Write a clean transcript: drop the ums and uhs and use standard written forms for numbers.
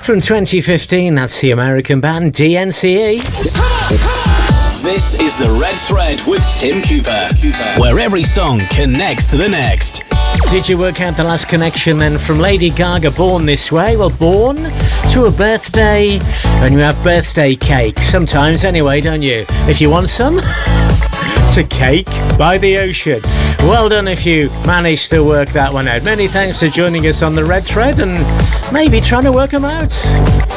From 2015, that's the American band DNCE. This is The Red Thread with Tim Cooper, where every song connects to the next. Did you work out the last connection then from Lady Gaga, Born This Way? Well, born to a birthday, and you have birthday cake. Sometimes anyway, don't you? If you want some, it's a cake by the ocean. Well done if you managed to work that one out. Many thanks for joining us on The Red Thread and maybe trying to work them out.